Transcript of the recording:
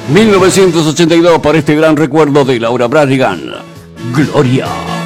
1982 para este gran recuerdo de Laura Branigan. Gloria.